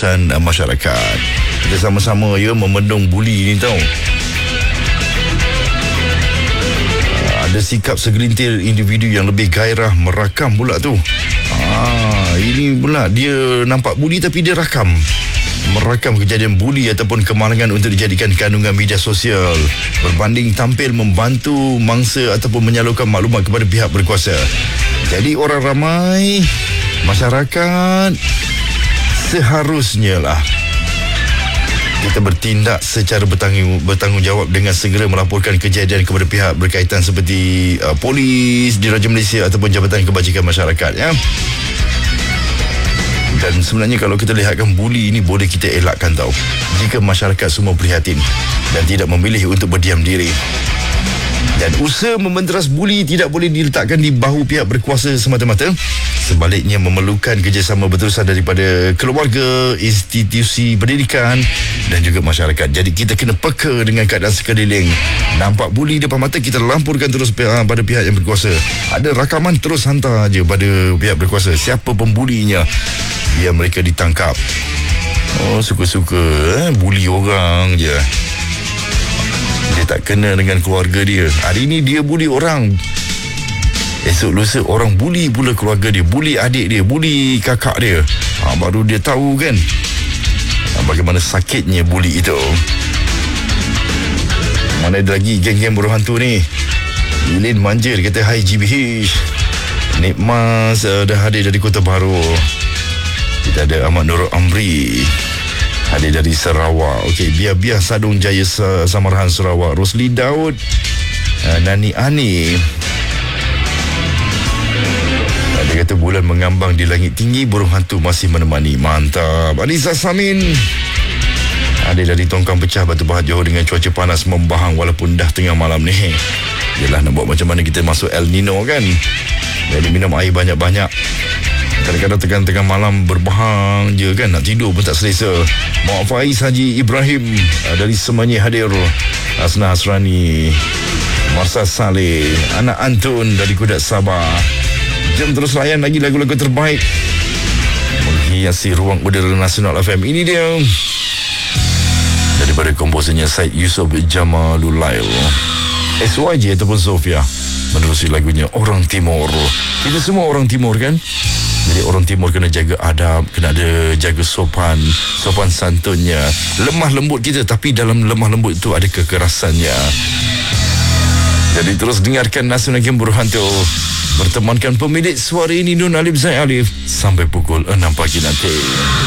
urusan masyarakat. Kita sama-sama memendung buli ni tau. Ada sikap segelintir individu yang lebih gairah merakam pula tu. Ini pula dia nampak buli tapi dia merakam kejadian buli ataupun kemalangan untuk dijadikan kandungan media sosial berbanding tampil membantu mangsa ataupun menyalurkan maklumat kepada pihak berkuasa. Jadi orang ramai, masyarakat, seharusnya lah kita bertindak secara bertanggungjawab dengan segera melaporkan kejadian kepada pihak berkaitan seperti polis, Diraja Malaysia ataupun Jabatan Kebajikan Masyarakat, ya. Dan sebenarnya kalau kita lihatkan buli ini boleh kita elakkan tau, jika masyarakat semua prihatin dan tidak memilih untuk berdiam diri. Dan usaha membenteras buli tidak boleh diletakkan di bahu pihak berkuasa semata-mata. Sebaliknya memerlukan kerjasama berterusan daripada keluarga, institusi pendidikan dan juga masyarakat. Jadi kita kena peka dengan keadaan sekeliling. Nampak buli depan mata, kita lamporkan terus pada pihak yang berkuasa. Ada rakaman, terus hantar je pada pihak berkuasa. Siapa pembulinya, biar mereka ditangkap. Suka-suka buli orang je. Dia tak kena dengan keluarga dia. Hari ni dia buli orang, esok lusa orang buli pula keluarga dia, buli adik dia, buli kakak dia. Baru dia tahu kan bagaimana sakitnya buli itu. Mana ada lagi geng-geng buruh hantu ni. Ilin manja, dia kata hai GBH. Nik Mas dah hadir dari Kota Baru. Kita ada Ahmad Nurul Amri hadir dari Sarawak. Okey, Biar Sadung Jaya Samarahan Sarawak. Rosli Daud, Nani Ani. Dia kata bulan mengambang di langit tinggi, burung hantu masih menemani. Mantap. Aliza Samin hadir dari Tongkang Pecah, Batu Pahat, Johor dengan cuaca panas membahang walaupun dah tengah malam ni. Yelah, nak buat macam mana kita masuk El Nino kan. Jadi minum air banyak-banyak. Kadang-kadang tengah malam berbahang je kan, nak tidur pun tak selesa. Mak Faiz Haji Ibrahim dari Semanyi hadir. Asna Hasrani, Marsa Saleh, Anak Antun dari Kudat Sabah. Jom terus layan lagi lagu-lagu terbaik menghiasi ruang udara Nasional FM. Ini dia daripada komposernya Syed Yusof Jamalulail, SYJ ataupun Sofia, menerusi lagunya Orang Timur. Kita semua orang Timur kan. Jadi orang Timur kena jaga adab, kena ada jaga sopan santunnya. Lemah lembut kita, tapi dalam lemah lembut itu ada kekerasannya. Jadi terus dengarkan Nasional Game Buruh Hantu. Bertemankan pemilik suara ini Nun Alif Zaid Alif sampai pukul 6 pagi nanti.